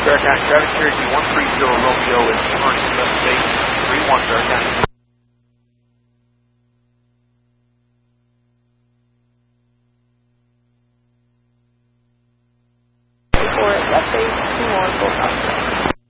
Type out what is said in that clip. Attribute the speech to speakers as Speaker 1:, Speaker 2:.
Speaker 1: Starr County, traffic Cherokee 130 Romeo is turning left base 31 Starr County.
Speaker 2: Left base 21 full contact.